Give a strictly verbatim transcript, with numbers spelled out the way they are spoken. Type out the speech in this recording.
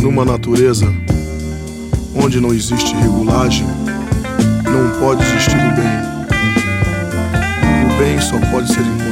Numa natureza onde não existe regulagem, não pode existir o bem. O bem só pode ser